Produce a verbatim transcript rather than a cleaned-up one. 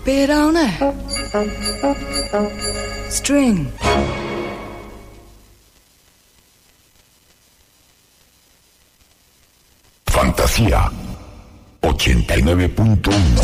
Pedone. String. Fantasía ochenta y nueve punto uno.